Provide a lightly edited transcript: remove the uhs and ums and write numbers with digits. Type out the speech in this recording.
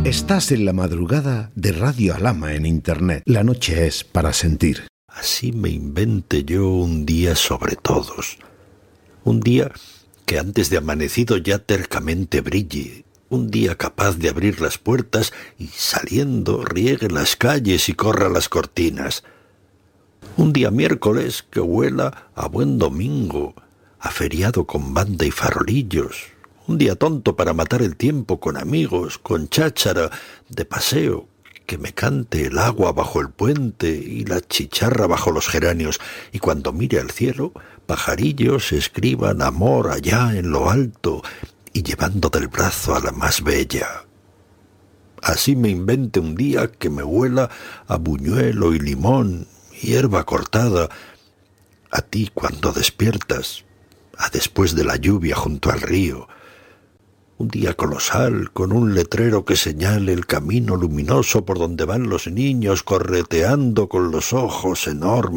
Estás en la madrugada de Radio Alhama en Internet. La noche es para sentir. Así me inventé yo un día sobre todos. Un día que antes de amanecido ya tercamente brille. Un día capaz de abrir las puertas y saliendo riegue las calles y corra las cortinas. Un día miércoles que huela a buen domingo, a feriado con banda y farolillos. Un día tonto para matar el tiempo con amigos, con cháchara, de paseo, que me cante el agua bajo el puente y la chicharra bajo los geranios, y cuando mire al cielo, pajarillos escriban amor allá en lo alto, y llevando del brazo a la más bella. Así me invente un día que me huela a buñuelo y limón, hierba cortada, a ti cuando despiertas, a después de la lluvia junto al río. Un día colosal, con un letrero que señale el camino luminoso por donde van los niños correteando con los ojos enormes